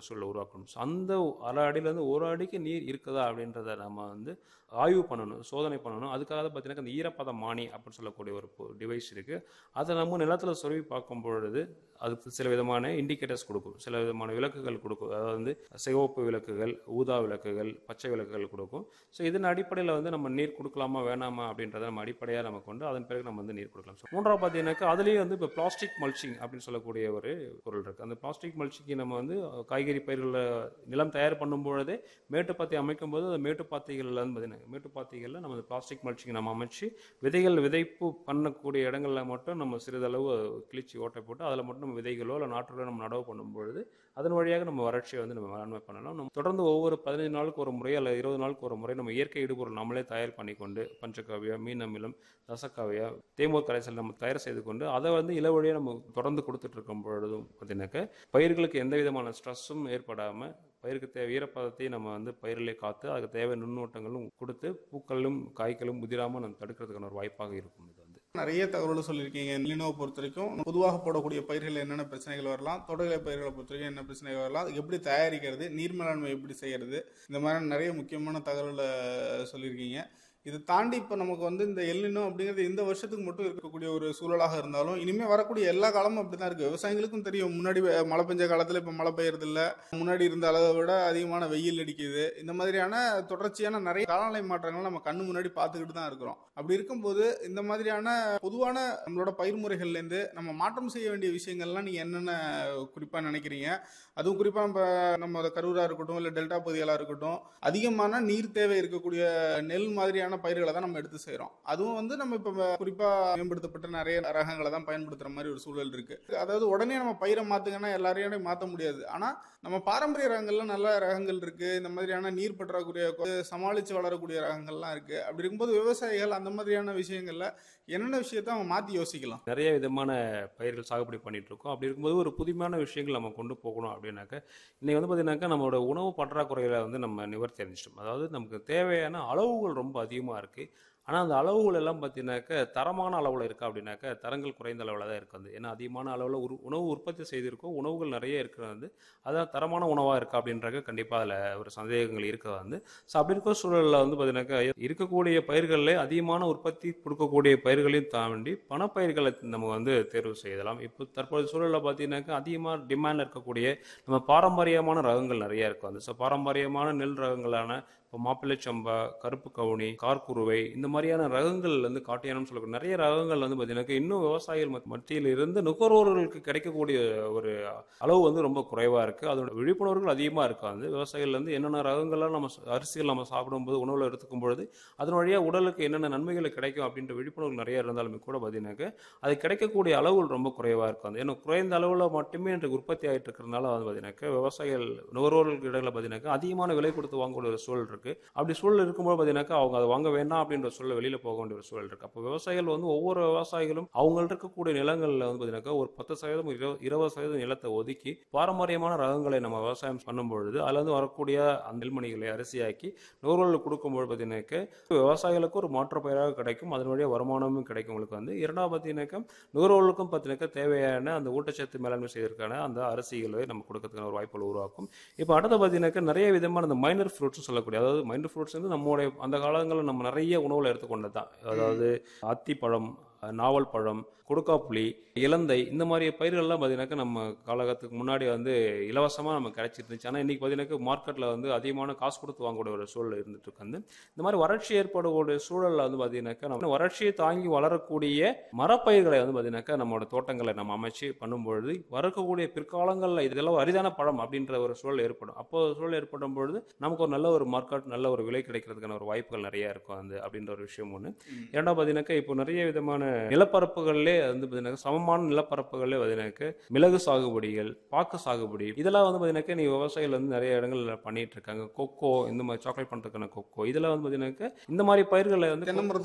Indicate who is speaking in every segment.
Speaker 1: சூழலை உருவாக்கணும். ஸோ அந்த அரை அடியிலேருந்து ஒரு அடிக்கு நீர் இருக்குதா அப்படின்றத நம்ம வந்து ஆய்வு பண்ணணும், சோதனை பண்ணணும். அதுக்காக தான் பார்த்தீங்கன்னா அந்த ஈரப்பதமானி அப்படின்னு சொல்லக்கூடிய ஒரு டிவைஸ் இருக்குது. அதை நம்ம நிலத்தில் சொருவி பார்க்கும் பொழுது அதுக்கு சில விதமான இண்டிகேட்டர்ஸ் கொடுக்கும், சில விதமான விளக்குகள் கொடுக்கும். அதாவது வந்து சிவப்பு விளக்குகள், ஊதா விளக்குகள், பச்சை விளக்குகள் கொடுக்கும். ஸோ இதன் அடிப்படையில் வந்து நம்ம நீர் கொடுக்கலாமா வேணாமா அப்படின்றத நம்ம அடிப்படையாக நம்ம கொண்டு அதன் பிறகு நம்ம வந்து நீர் கொடுக்கலாம். ஸோ மூன்றாவது பார்த்தீங்கன்னாக்கா அதுலேயே வந்து இப்போ பிளாஸ்டிக் மல்ச்சிங் அப்படின்னு சொல்லக்கூடிய ஒரு பொருள் இருக்குது. அந்த பிளாஸ்டிக் மல்ச்சிக்கு நம்ம வந்து காய்கறி பயிர்களில் நிலம் தயார் பண்ணும்பொழுதே மேட்டுப்பாத்தி அமைக்கும் போது அந்த மேட்டுப்பாத்திகளில் வந்து பார்த்தீங்கன்னா மேட்டுப்பாத்திகளில் நம்ம பிளாஸ்டிக் மல்ச்சிங் நம்ம அமைச்சு விதைப்பு பண்ணக்கூடிய இடங்களில் மட்டும் நம்ம சிறிதளவு கிழிச்சி ஓட்டை போட்டு அதில் மட்டும் நம்ம விதைகளோ இல்லை நாற்றுகளோ நம்ம நடவு பண்ணும்பொழுது அதன் வழியாக நம்ம வறட்சியை வந்து நம்ம மேலாண்மை பண்ணலாம். நம்ம தொடர்ந்து ஒவ்வொரு 15 நாளுக்கு ஒரு முறை அல்லது 20 நாளுக்கு ஒரு முறை நம்ம இயற்கை இடுபொருள் நம்மளே தயார் பண்ணி கொண்டு பஞ்சகாவியா, மீன் அமிலம், ரசக்காவியா, தேமூர் கரைசல் நம்ம தயார் செய்து கொண்டு அதை வந்து இளவழியாக நம்ம தொடர்ந்து கொடுத்துட்டு இருக்கும் பொழுதும் பார்த்தீங்கன்னாக்க பயிர்களுக்கு எந்த விதமான ஸ்ட்ரெஸ்ஸும் ஏற்படாமல் பயிருக்கு தேவை ஈரப்பதத்தை நம்ம வந்து பயிரிலே காத்து அதுக்கு தேவை நுண்ணூட்டங்களும் கொடுத்து பூக்களும் காய்களும் முதிராமல் நம்ம தடுக்கிறதுக்கான ஒரு வாய்ப்பாக இருக்கும். இது வந்து
Speaker 2: நிறைய தகவல்கள் சொல்லியிருக்கீங்க. எல்னினோவை பொறுத்த வரைக்கும் பொதுவாக போடக்கூடிய பயிர்கள் என்னென்ன பிரச்சனைகள் வரலாம், தோட்டக்கலை பயிர்களை பொறுத்த வரைக்கும் என்ன பிரச்சனைகள் வரலாம், அதுக்கு எப்படி தயாரிக்கிறது, நீர் மேலாண்மை எப்படி செய்யறது, இந்த மாதிரி நிறைய முக்கியமான தகவல்களை சொல்லியிருக்கீங்க. இதை தாண்டி இப்போ நமக்கு வந்து இந்த எல்னினோ அப்படிங்கிறது இந்த வருஷத்துக்கு மட்டும் இருக்கக்கூடிய ஒரு சூழலாக இருந்தாலும் இனிமேல் வரக்கூடிய எல்லா காலமும் அப்படி தான் இருக்குது. விவசாயிகளுக்கும் தெரியும், முன்னாடி மழை பெஞ்ச காலத்தில் இப்போ மழை பெய்யறது இல்லை, முன்னாடி இருந்த அளவை விட அதிகமான வெயில் அடிக்குது. இந்த மாதிரியான தொடர்ச்சியான நிறைய காலநிலை மாற்றங்கள் நம்ம கண்ணு முன்னாடி பார்த்துக்கிட்டு தான் இருக்கிறோம். அப்படி இருக்கும்போது இந்த மாதிரியான பொதுவான நம்மளோட பயிர் முறைகள்லேருந்து நம்ம மாற்றம் செய்ய வேண்டிய விஷயங்கள்லாம் நீங்கள் என்னென்ன குறிப்பாக நினைக்கிறீங்க? அதுவும் குறிப்பாக இப்போ நம்ம கரூராக இருக்கட்டும் இல்லை டெல்டா பகுதிகளாக இருக்கட்டும் அதிகமான நீர் தேவை இருக்கக்கூடிய நெல் மாதிரியான பயிர்களை தான் நம்ம எடுத்து செய்கிறோம். அதுவும் வந்து நம்ம இப்போ குறிப்பாக மேம்படுத்தப்பட்ட நிறைய ரகங்களை தான் பயன்படுத்துகிற மாதிரி ஒரு சூழல் இருக்கு. அதாவது உடனே நம்ம பயிரை மாற்றுங்கன்னா எல்லாரையும் மாற்ற முடியாது. ஆனால் நம்ம பாரம்பரிய ரகங்கள்ல நல்ல ரகங்கள் இருக்கு, இந்த மாதிரியான நீர் பற்றாக்குறைய சமாளித்து வளரக்கூடிய ரகங்கள்லாம் இருக்கு. அப்படி இருக்கும்போது விவசாயிகள் அந்த மாதிரியான விஷயங்கள்ல என்னென்ன விஷயத்த அவங்க மாற்றி யோசிக்கலாம்?
Speaker 1: நிறைய விதமான பயிர்கள் சாகுபடி பண்ணிட்டு இருக்கோம். அப்படி இருக்கும்போது ஒரு புதுமையான விஷயங்கள் நம்ம கொண்டு போகணும் அப்படின்னாக்க இன்னைக்கு வந்து பார்த்தீங்கன்னாக்கா நம்மளோட உணவு பற்றாக்குறையில வந்து நம்ம நிவர்த்தி அடைஞ்சிட்டோம். அதாவது நமக்கு தேவையான அளவுகள் ரொம்ப அதிகமாக இருக்கு. ஆனால் அந்த அளவுகள் எல்லாம் பார்த்தீங்கன்னாக்க தரமான அளவில் இருக்கா அப்படின்னாக்க தரங்கள் குறைந்த அளவில் தான் இருக்குது. ஏன்னா அதிகமான அளவில் உணவு உற்பத்தி செய்திருக்கோம், உணவுகள் நிறைய இருக்கிறது வந்து அதான் தரமான உணவாக இருக்கா அப்படின்றாக்க கண்டிப்பாக அதில் ஒரு சந்தேகங்கள் இருக்கிறது வந்து. ஸோ அப்படி இருக்கிற சூழலில் வந்து பார்த்தீங்கன்னாக்கா இருக்கக்கூடிய பயிர்களில் அதிகமான உற்பத்தி கொடுக்கக்கூடிய பயிர்களையும் தாண்டி பணப்பயிர்களை நம்ம வந்து தேர்வு செய்யலாம். இப்போ தற்போது சூழலில் பார்த்தீங்கன்னாக்கா அதிகமாக டிமாண்ட் இருக்கக்கூடிய நம்ம பாரம்பரியமான ரகங்கள் நிறைய இருக்கும் வந்து. ஸோ பாரம்பரியமான நெல் ரகங்களான இப்போ மாப்பிள்ளை சம்பா, கருப்பு கவுனி, கார்குருவை இந்த மாதிரியான ரகங்கள் வந்து காட்டியானம் சொல்லக்கூடிய நிறைய ரகங்கள் வந்து பார்த்தீங்கன்னா இன்னும் விவசாயிகள் மத்தியில் இருந்து நுகர்வோர்களுக்கு கிடைக்கக்கூடிய ஒரு அளவு வந்து ரொம்ப குறைவாக இருக்குது. அதோட விழிப்புணர்வுகள் அதிகமாக இருக்காது. விவசாயிகள் வந்து என்னென்ன ரகங்கள்லாம் நம்ம அரிசிகள் நம்ம சாப்பிடும்போது உணவில் எடுத்துக்கும் பொழுது அதன் வழியாக உடலுக்கு என்னென்ன நன்மைகள் கிடைக்கும் அப்படின்ற விழிப்புணர்வு நிறைய இருந்தாலுமே கூட பார்த்தீங்கன்னாக்க அது கிடைக்கக்கூடிய அளவுகள் ரொம்ப குறைவாக இருக்காது. ஏன்னா குறைந்த அளவில் மட்டுமே இன்றைக்கு உற்பத்தி ஆகிட்டு இருக்கிறதுனால வந்து பார்த்தீங்கன்னாக்க விவசாயிகள் நுகர்வோர்களுக்கு இடையில பார்த்தீங்கன்னாக்க அதிகமான விலை கொடுத்து வாங்கக்கூடிய ஒரு சூழல் இருக்கு. அப்படி சூழல் இருக்கும்போது பார்த்தீங்கன்னாக்கா அவங்க அதை வாங்க வேண்டாம் அப்படின்ற சூழல் வெளியில போக வேண்டிய ஒரு சூழல் இருக்கு. அப்போ விவசாயிகள் வந்து ஒவ்வொரு விவசாயிகளும் அவங்கள்ட்ட இருக்கக்கூடிய நிலங்களில் வந்து பார்த்தீங்கன்னாக்கா ஒரு 10% 20% நிலத்தை ஒதுக்கி பாரம்பரியமான ரகங்களை நம்ம விவசாயம் பண்ணும்பொழுது அதுல இருந்து வரக்கூடிய அந்த நெல்மணிகளை அரிசியாக்கி நுகர்வோர்களுக்கு கொடுக்கும்போது பார்த்தீங்கன்னாக்க விவசாயிகளுக்கு ஒரு மாற்று பயிராக கிடைக்கும், அதன் வழியாக வருமானமும் கிடைக்கும். உங்களுக்கு வந்து இரண்டாவது பார்த்தீங்கன்னாக்கா நுகர்வோர்களுக்கும் பார்த்தீங்கன்னாக்கா தேவையான அந்த ஊட்டச்சத்து மேலாண்மை செய்வதற்கான அந்த அரிசிகளை நம்ம கொடுக்கறதுக்கான ஒரு வாய்ப்புகள் உருவாக்கும். இப்போ அடுத்த பார்த்தீங்கன்னாக்கா நிறைய விதமான அந்த மைனர் ஃப்ரூட்ஸ் சொல்லக்கூடிய, அதாவது மைனர் ஃப்ரூட்ஸ் வந்து நம்மளுடைய அந்த காலங்களில் நம்ம நிறைய உணவுல எடுத்துக்கொண்டது தான். அதாவது அத்திப்பழம், நாவல் பழம், கொடுக்காப்புளி, இலந்தை இந்த மாதிரி பயிர்கள்லாம் பார்த்தீங்கன்னாக்கா நம்ம காலகட்டத்துக்கு முன்னாடி வந்து இலவசமாக நம்ம கிடைச்சிட்டு இருந்துச்சு. ஆனால் இன்றைக்கி பார்த்தீங்கன்னாக்கா மார்க்கெட்டில் வந்து அதிகமான காசு கொடுத்து வாங்கக்கூடிய ஒரு சூழல் இருந்துட்டு இருக்கு. வந்து இந்த மாதிரி வறட்சி ஏற்படக்கூடிய சூழலில் வந்து பார்த்தீங்கன்னாக்கா நம்ம வறட்சியை தாங்கி வளரக்கூடிய மரப்பயிர்களை வந்து பார்த்தீங்கன்னாக்கா நம்மளோட தோட்டங்களை நம்ம அமைச்சு பண்ணும்பொழுது வரக்கூடிய பிற்காலங்களில் இதெல்லாம் அரிதான பழம் அப்படின்ற ஒரு சூழல் ஏற்படும். அப்போ சூழல் ஏற்படும் பொழுது நமக்கு ஒரு நல்ல ஒரு மார்க்கெட், நல்ல ஒரு விலை கிடைக்கிறதுக்கான ஒரு வாய்ப்புகள் நிறைய இருக்கும் வந்து அப்படின்ற ஒரு விஷயம் ஒன்று. இரண்டாவது பார்த்தீங்கன்னாக்கா இப்போ நிறைய விதமான நிலப்பரப்புகளிலே வந்து பார்த்தீங்கன்னா சமமான நிலப்பரப்புகளே பார்த்தீங்கன்னாக்க மிளகு சாகுபடிகள், பாக்கு சாகுபடி இதெல்லாம் வந்து பார்த்தீங்கன்னாக்க நீ விவசாயிகள் வந்து நிறைய இடங்கள்ல பண்ணிட்டு இருக்காங்க. கொக்கோ, இந்த மாதிரி சாக்லேட் பண்ணுறதுக்கான கொக்கோ இதெல்லாம் வந்து பார்த்தீங்கன்னாக்க இந்த மாதிரி பயிர்களை வந்து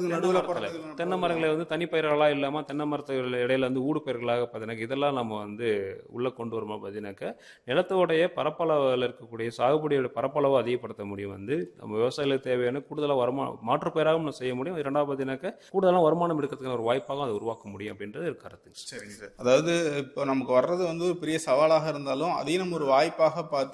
Speaker 1: தென்னை மரங்களை வந்து தனி பயிர்களாக இல்லாமல் தென்னை மரத்துக்கு இடையில வந்து ஊடு பயிர்களாக பார்த்தீங்கன்னா இதெல்லாம் நம்ம வந்து உள்ள கொண்டு வரும்போது பார்த்தீங்கன்னாக்க நிலத்தோடைய பரப்பளவில் இருக்கக்கூடிய சாகுபடியோட பரப்பளவை அதிகப்படுத்த முடியும். வந்து நம்ம விவசாயிகளுக்கு தேவையான கூடுதலாக வருமானம் மாற்று பயிராகவும் செய்ய முடியும். இரண்டாவது பார்த்தீங்கன்னாக்க கூடுதலாக வருமானம் எடுக்கிறதுக்கான ஒரு வாய்ப்பாக அதை உருவாக்க முடியும் அப்படின்றது ஒரு கருத்து.
Speaker 2: சரிங்க சார். அதாவது இப்போ நமக்கு வர்றது வந்து ஒரு பெரிய சவாலாக இருந்தாலும் அதையும் நம்ம ஒரு வாய்ப்பாக பார்த்து